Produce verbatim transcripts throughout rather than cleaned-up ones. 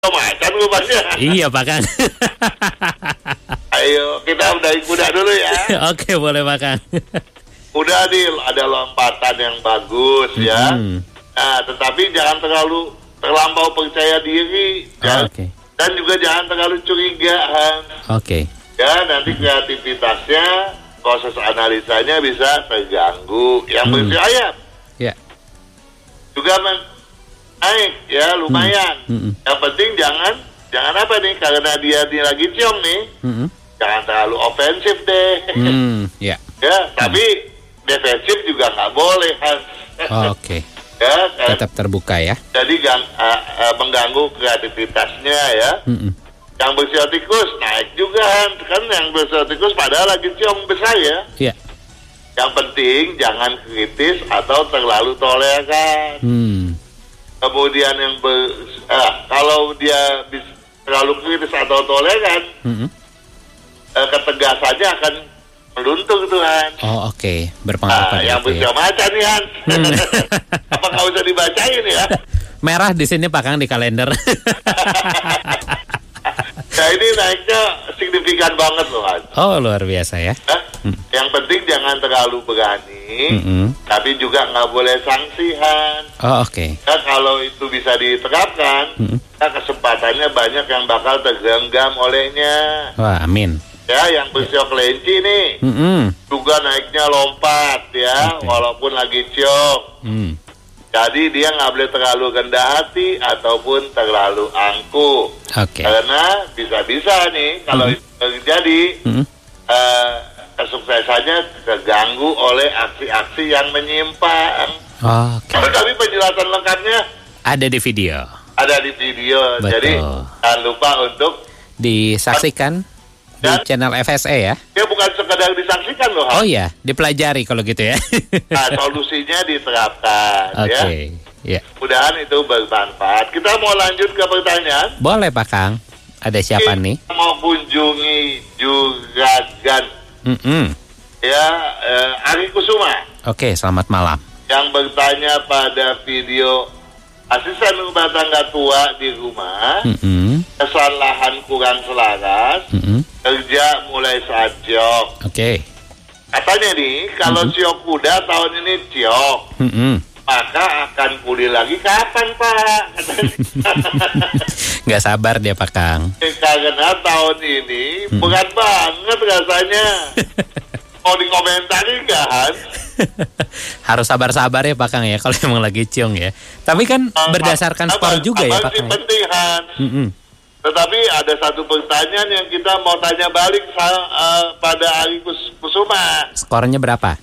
macan rupanya. Iya Pak Kang. Ayo kita udahin kuda dulu ya. Oke boleh Pak Kang. Udah nih ada lompatan yang bagus ya. Mm-hmm. Nah tetapi jangan terlalu terlampau percaya diri. Oh, Ya. Oke. Okay. Dan juga jangan terlalu curiga. Oke. Okay. Ya nanti kreativitasnya, proses analisanya bisa terganggu. Yang Hmm. bersih ayam Ya. juga men- naik ya lumayan. Hmm. Hmm. Yang penting jangan jangan apa nih karena dia, dia lagi ciong nih, Hmm. jangan terlalu ofensif deh. Hmm. Ya. Ya tapi defensif juga nggak boleh kan. Oh, Oke. Okay. Ya kan? Tetap terbuka ya. Jadi gang, uh, uh, mengganggu kreativitasnya ya. Hmm. Yang bersiotikus naik juga kan, kan yang bersiotikus padahal lagi ciong besar ya. Ya. Yang penting jangan kritis atau terlalu toleran. Hmm. Kemudian yang ber, eh, kalau dia bis, terlalu kritis atau toleran, Hmm. eh, ketegasannya akan meluntur Tuhan. Oh oke. Okay. Berpengaruh Nah, pada yang itu ya. bersama macan nih Han. Hmm. Apa nggak usah dibacain ya? Merah di sini Pak Kang di kalender. Nah ini naiknya signifikan banget loh Han. Oh luar biasa ya. Nah, yang penting jangan terlalu berani, Mm-mm. tapi juga nggak boleh sanksi Han. Oh oke. Okay. Nah, kalau itu bisa diterapkan, Mm-mm. nah, kesempatannya banyak yang bakal tergenggam olehnya. Wah amin. Ya, yang bersiok kelinci nih Hmm. juga naiknya lompat ya, Oke. walaupun lagi ciok. Hmm. Jadi dia nggak boleh terlalu rendah hati ataupun terlalu angkuh. Oke. Karena bisa-bisa nih kalau Mm-hmm. itu terjadi Hmm. eh, kesuksesannya terganggu oleh aksi-aksi yang menyimpang. Oh, Oke. Okay. Tapi penjelasan lengkapnya Ada di video. ada di video. Betul. Jadi jangan lupa untuk Disaksikan di Dan- channel F S E ya. ya bukan sekedar disaksikan loh. Oh ya, dipelajari kalau gitu ya. Nah, solusinya diterapkan Oke. ya. Ya. Mudahan itu bermanfaat. Kita mau lanjut ke pertanyaan. Boleh Pak Kang. Ada siapa nih? Kita mau kunjungi Juragan Mm-mm. ya eh, Ari Kusuma Oke, selamat malam. yang bertanya pada video asisten rumah tangga tua di rumah, Mm-mm. kesan lahan kurang selaras, Mm-mm. kerja mulai saat ciok. Oke. Katanya nih, kalau Mhm. ciok kuda tahun ini ciok, Mm-mm. maka akan pulih lagi kapan Pak? Katanya. Nggak sabar dia Pak Kang. Karena tahun ini Mhm. berat banget rasanya. Mau dikomentarin nggak Han? Harus sabar-sabar ya Pak Kang ya kalau emang lagi ciong ya. Tapi kan berdasarkan Abang- skor juga ya abang Pak sih Kang. ya? penting Han. Mm-mm. Tetapi ada satu pertanyaan yang kita mau tanya balik sa- eh, pada Ari Kus- Kusuma. Skornya berapa?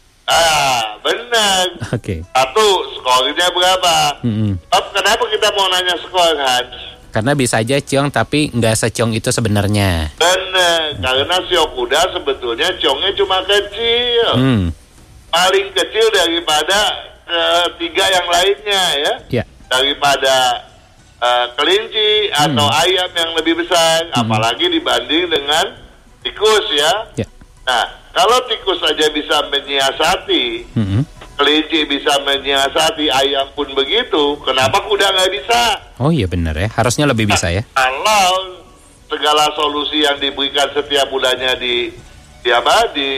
Ah, benar. Oke. Satu, skornya berapa? Mm-mm. Oh, kenapa kita mau nanya skor, Hans? Karena bisa aja ciong tapi nggak seciong itu sebenarnya. Benar, karena siok kuda sebetulnya ciongnya cuma kecil. Hmm. Paling kecil daripada eh, tiga yang lainnya ya. Ya. Daripada eh, kelinci atau ayam yang lebih besar. Apalagi dibanding dengan tikus ya. Ya. Nah, kalau tikus saja bisa menyiasati, Mm-mm. kelinci bisa menyiasati, ayam pun begitu, kenapa kuda nggak bisa? Oh iya benar ya. Harusnya lebih bisa ya. Kalau segala solusi yang diberikan setiap bulannya di, di apa, di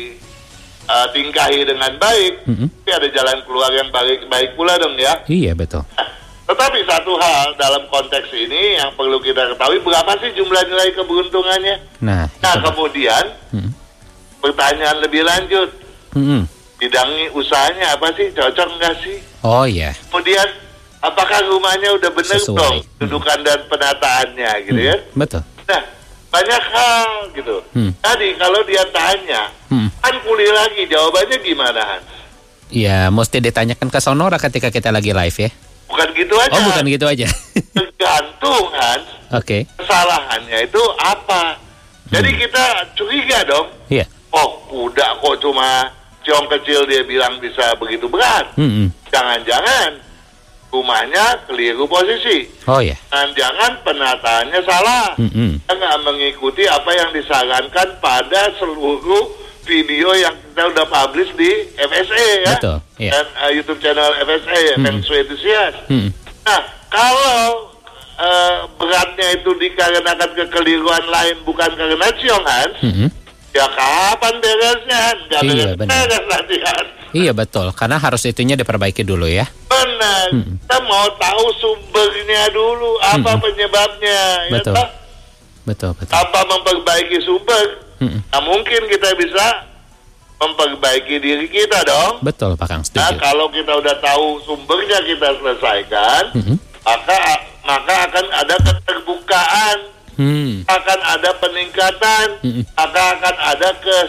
uh, tingkahi dengan baik, Mm-mm. tapi ada jalan keluar yang baik, baik pula dong ya. Iya betul. Nah, tetapi satu hal dalam konteks ini yang perlu kita ketahui, berapa sih jumlah nilai keberuntungannya? Nah. Nah, itu. kemudian Mm-mm. pertanyaan lebih lanjut. Mm-mm. Bidang usahanya apa sih? Cocok nggak sih? Oh iya. Kemudian apakah rumahnya udah benar Sesuai. dong kedudukan dan penataannya gitu ya? Mm, Betul. Nah, banyak hal gitu. Hmm. Tadi kalau dia tanya, Hmm. kan pulih lagi, jawabannya gimana Hans? Ya mesti ditanyakan ke Sonora ketika kita lagi live ya. Bukan gitu aja. Oh bukan gitu aja. Tergantung Hans, Oke. kesalahannya itu apa? Jadi kita curiga dong. Iya. Oh, kuda kok cuma ciong kecil dia bilang bisa begitu berat. Mm-mm. Jangan-jangan rumahnya keliru posisi. Oh ya. Jangan-jangan penataannya salah. Mm-mm. Kita nggak mengikuti apa yang disarankan pada seluruh video yang kita udah publish di F S E ya. Betul, iya. Dan uh, YouTube channel F S E, Mm-mm. Feng Shui Enthusiast. Mm-mm. Nah, kalau uh, beratnya itu dikarenakan kekeliruan lain bukan karena ciong, Hans, Mm-hmm. ya kapan beresnya, Hans? Gak Iya, beres, benar. beres nanti, Hans. Iya betul, karena harus itunya diperbaiki dulu ya. Benar, Mm-mm. kita mau tahu sumbernya dulu, apa Mm-mm. penyebabnya, Betul. ya tak? Betul, betul. Apa memperbaiki sumber? Mm-mm. Nah, mungkin kita bisa memperbaiki diri kita dong. Betul, Pak Kang, Nah, setuju. kalau kita udah tahu sumbernya kita selesaikan, Mm-mm. maka maka akan ada keterbukaan, Hmm. akan ada peningkatan, Mm-mm. maka akan ada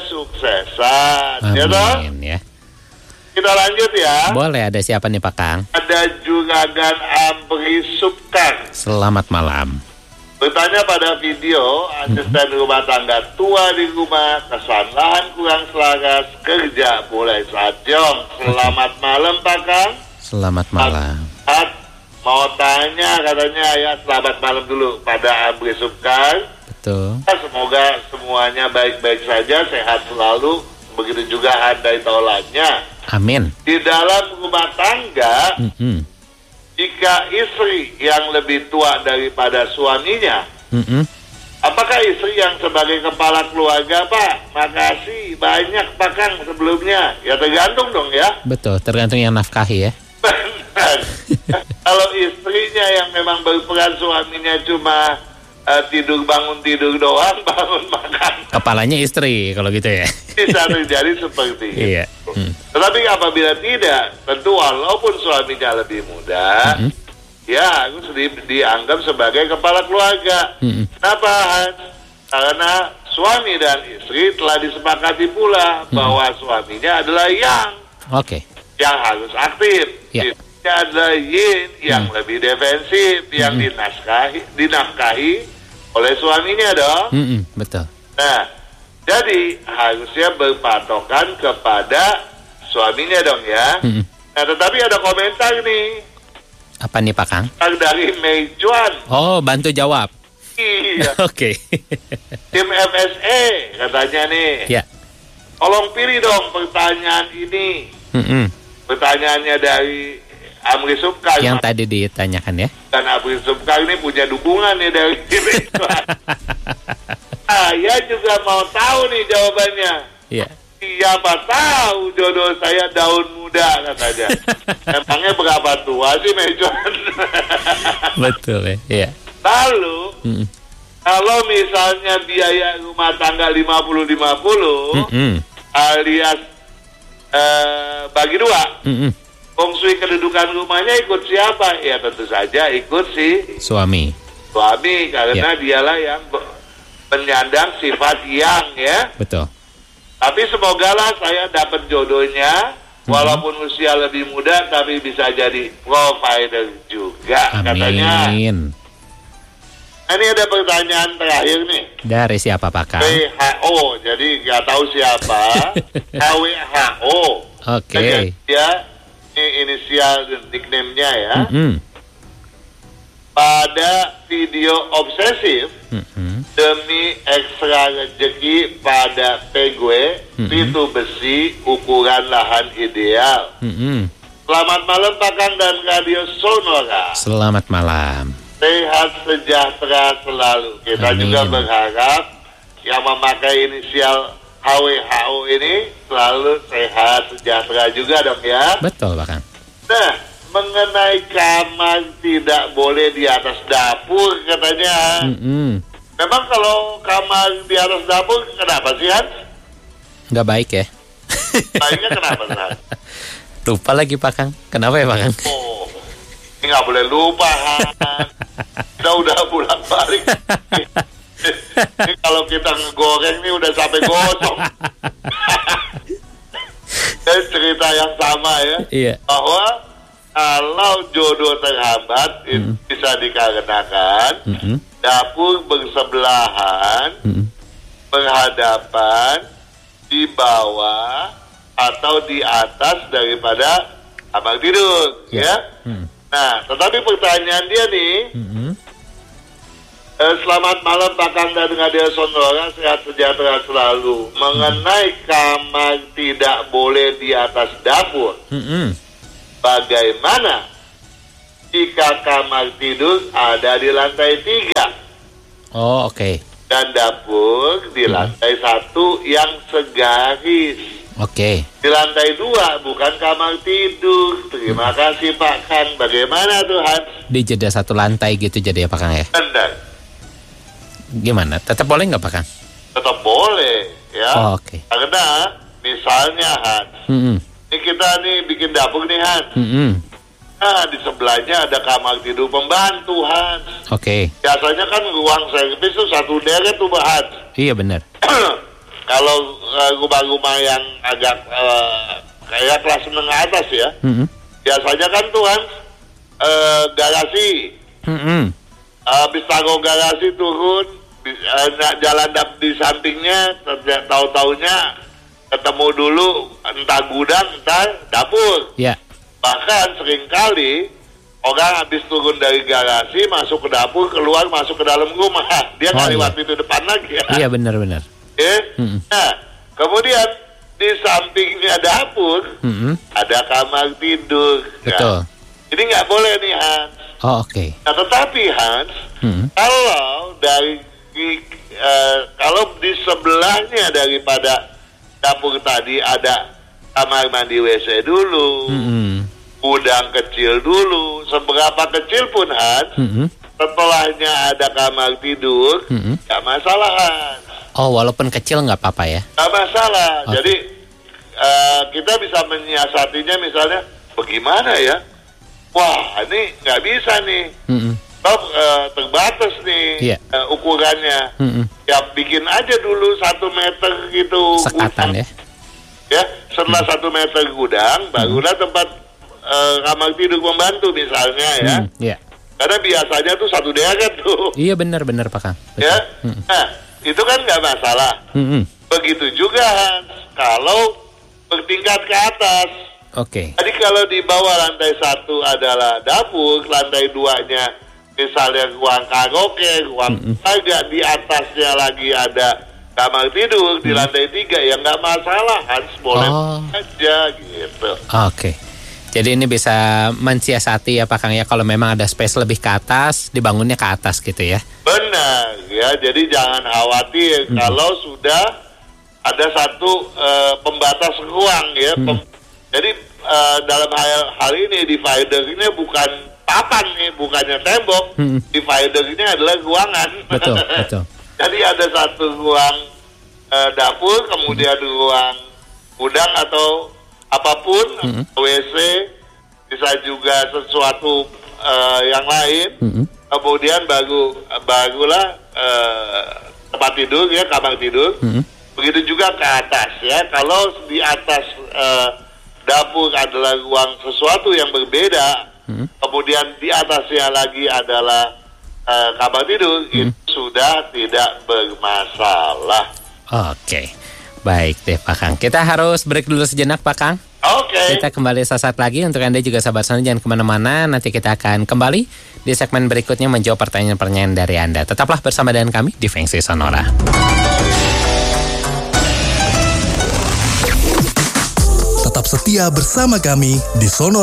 kesuksesan. Ya toh? Amin ya. Kita lanjut ya. Boleh, ada siapa nih Pak Kang? Ada Juragan Amri Subkar. Selamat malam. Bertanya pada video, asisten rumah tangga tua di rumah, kesan lahan kurang selaras, kerja mulai sajong. Selamat malam Pak Kang. Selamat malam. At, mau tanya katanya ya, selamat malam dulu pada Amri Subkar. Betul. Semoga semuanya baik-baik saja, sehat selalu. Begitu juga andai taulannya. Amin. Di dalam rumah tangga, Mm-mm. jika istri yang lebih tua daripada suaminya, Mm-mm. apakah istri yang sebagai kepala keluarga, Pak? Makasih banyak Pak Kang sebelumnya. Ya tergantung dong ya. Betul, tergantung yang nafkahi ya. Benar. Kalau istrinya yang memang berperan suaminya cuma uh, tidur bangun tidur doang, bangun makan, Kepalanya istri kalau gitu ya. bisa terjadi seperti itu. Iya. Hmm. Tetapi apabila tidak, tentu walaupun suaminya lebih muda, Mm-mm. ya harus di- dianggap sebagai kepala keluarga. Mm-mm. Kenapa, Hans? Karena suami dan istri telah disepakati pula bahwa suaminya adalah yang Oke. yang harus aktif. Ya. Istrinya adalah yin yang lebih defensif, yang Mm-mm. dinafkahi, dinafkahi oleh suaminya dong. Mm-mm. Betul. Nah, jadi harusnya berpatokan kepada suaminya dong ya. Mm-mm. Nah, tetapi ada komentar nih Apa nih Pak Kang? dari Mei Juan. Oh, bantu jawab. Iya, Oke. tim F S E katanya nih. Ya. Tolong pilih dong pertanyaan ini. Mm-mm. Pertanyaannya dari Amri Subkar. Yang tadi ditanyakan ya. Dan Amri Subkar ini punya dukungan nih dari tim Mei Juan. Saya juga mau tahu nih jawabannya. Iya. Siapa tahu jodoh saya daun muda katanya. Emangnya berapa tua sih Mejon? Betul ya. Iya. Lalu Mm-mm. kalau misalnya biaya rumah tangga lima puluh lima puluh Mm-mm. alias eh, bagi dua, Mm-mm. feng shui kedudukan rumahnya ikut siapa? Ya tentu saja ikut si Suami. suami karena dialah yang be- penyandang sifat yang ya. Betul. Tapi semogalah saya dapat jodohnya, walaupun usia lebih muda, tapi bisa jadi provider juga katanya. Amin. Nah, ini ada pertanyaan terakhir nih. Dari siapa Pak Kang? W H O, jadi nggak tahu siapa. H W H O. Oke. Jadi dia ini inisial dan nickname-nya ya. Mm-mm. Pada video obsesif Mm-mm. demi ekstra rezeki pada P G W, Mm-mm. pintu besi ukuran lahan ideal. Mm-mm. Selamat malam Pak Kang dan Radio Sonora. Selamat malam. Sehat sejahtera selalu. Kita Amin. juga berharap yang memakai inisial H W H O ini selalu sehat sejahtera juga dong ya. Betul Pak Kang. Nah, mengenai kamar tidak boleh di atas dapur katanya. Mm-mm. Memang kalau kamar di atas dapur kenapa sih Han? Nggak baik ya. Baiknya kenapa Han? Lupa lagi Pak Kang. Kenapa ya Pak Kang? Oh, ini nggak boleh lupa Han. Kita udah pulang balik. Ini kalau kita ngegoreng nih udah sampai gosong. Dan cerita yang sama ya, Iya. bahwa kalau jodoh terhambat itu Mm. bisa dikarenakan Mm-mm. dapur bersebelahan, Mm-mm. berhadapan, di bawah atau di atas daripada kamar tidur, Ya. ya. Mm. Nah, tetapi pertanyaan dia nih, Mm-mm. eh, selamat malam Pak Kang dan Radio Sonora, sehat sejahtera selalu. Mengenai kamar tidak boleh di atas dapur, Mm-mm. bagaimana jika kamar tidur ada di lantai tiga. Oh, oke. Okay. Dan dapur di lantai hmm. satu yang segaris. Oke. Okay. Di lantai dua bukan kamar tidur. Terima hmm. kasih Pak Kang. Bagaimana tuh Hans? Di jeda satu lantai gitu jadi ya Pak Kang ya? Benar. Gimana? Tetap boleh nggak Pak Kang? Tetap boleh ya. Oh, oke. Okay. Karena misalnya Hans, hmm. ini kita nih bikin dapur nih Hans. Hmm. Nah, di sebelahnya ada kamar tidur pembantu, Hans. Oke. Okay. Biasanya kan ruang servis itu satu deret tuh, Hans. Iya, benar. Kalau uh, rumah-rumah yang agak uh, kayak kelas menengah atas ya, mm-hmm. biasanya kan tuh, Hans, uh, garasi. Mm-hmm. Habis taruh garasi turun, uh, jalan dap di sampingnya, tahu-taunya ketemu dulu entah gudang, entah dapur. Iya. Yeah. Bahkan seringkali orang habis turun dari garasi, masuk ke dapur, keluar, masuk ke dalam rumah. Dia nggak oh, lewat iya. pintu depan lagi. Ya? Iya, benar-benar. Eh? Mm-hmm. Nah, kemudian di sampingnya dapur, mm-hmm. ada kamar tidur. Betul. Kan? Jadi nggak boleh nih, Hans. Oh, oke. Okay. Nah, tetapi Hans, mm-hmm. kalau dari uh, kalau di sebelahnya daripada dapur tadi ada kamar mandi W C dulu, mm-hmm. gudang kecil dulu, seberapa kecil pun Hans, mm-hmm. setelahnya ada kamar tidur, mm-hmm. gak masalah Hans. Oh, walaupun kecil nggak apa-apa ya? Gak masalah. Okay. Jadi uh, kita bisa menyiasatinya misalnya, bagaimana ya? Wah, ini nggak bisa nih. Mm-hmm. Sebab uh, terbatas nih yeah. uh, ukurannya. Mm-hmm. Ya bikin aja dulu satu meter gitu. Sekatan gudang. ya? Ya, setelah mm-hmm. satu meter gudang, barulah mm-hmm. tempat Uh, kamar tidur pembantu misalnya ya, hmm, yeah. karena biasanya tuh satu deret tuh. Iya benar-benar Pak Kang. Ya, hmm. nah itu kan nggak masalah. Hmm. Begitu juga Hans, kalau bertingkat ke atas. Oke. Okay. Jadi kalau di bawah lantai satu adalah dapur, lantai duanya misalnya ruang karaoke, ruang hmm. agak di atasnya lagi ada kamar tidur, hmm. di lantai tiga ya nggak masalah Hans, boleh oh. aja gitu. Oke. Okay. Jadi ini bisa mensiasati ya Pak Kang ya, kalau memang ada space lebih ke atas, dibangunnya ke atas gitu ya. Benar ya, jadi jangan khawatir hmm. kalau sudah ada satu uh, pembatas ruang ya. Hmm. Pem- jadi uh, dalam hal, hal ini divider ini bukan papan nih, bukannya tembok. Hmm. Divider ini adalah ruangan. Betul, betul. Jadi ada satu ruang uh, dapur, kemudian hmm. ruang gudang atau apapun, mm-hmm. W C, bisa juga sesuatu uh, yang lain, mm-hmm. kemudian baru barulah uh, tempat tidur ya, kamar tidur. Mm-hmm. Begitu juga ke atas ya. Kalau di atas uh, dapur adalah ruang sesuatu yang berbeda, mm-hmm. kemudian di atasnya lagi adalah uh, kamar tidur, mm-hmm. itu sudah tidak bermasalah. Oke. Okay. Baik deh Pak Kang. Kita harus break dulu sejenak Pak Kang. Oke. Okay. Kita kembali sesaat lagi. Untuk Anda juga sahabat Sonora jangan kemana-mana. Nanti kita akan kembali di segmen berikutnya menjawab pertanyaan-pertanyaan dari Anda. Tetaplah bersama dengan kami di Fengsi Sonora. Tetap setia bersama kami di Sonora.